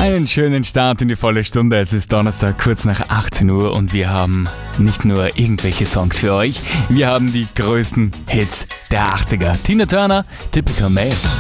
Einen schönen Start in die volle Stunde. Es ist Donnerstag, kurz nach 18 Uhr und wir haben nicht nur irgendwelche Songs für euch, wir haben die größten Hits der 80er. Tina Turner, Typical Male.